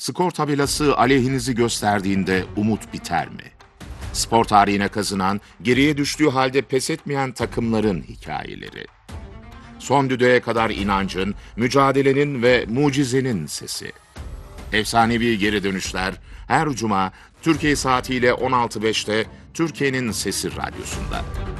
skor tabelası aleyhinizi gösterdiğinde umut biter mi? Spor tarihine kazınan, geriye düştüğü halde pes etmeyen takımların hikayeleri. Son düdüğe kadar inancın, mücadelenin ve mucizenin sesi. Efsanevi geri dönüşler her cuma Türkiye saatiyle 16.05'te Türkiye'nin Sesi Radyosu'nda.